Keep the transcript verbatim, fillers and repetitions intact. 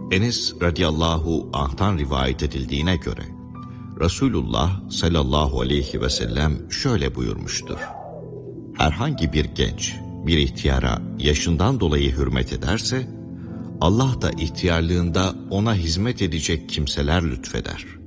Enes radıyallahu anh'tan rivayet edildiğine göre Resulullah sallallahu aleyhi ve sellem şöyle buyurmuştur: herhangi bir genç bir ihtiyara yaşından dolayı hürmet ederse Allah da ihtiyarlığında ona hizmet edecek kimseler lütfeder.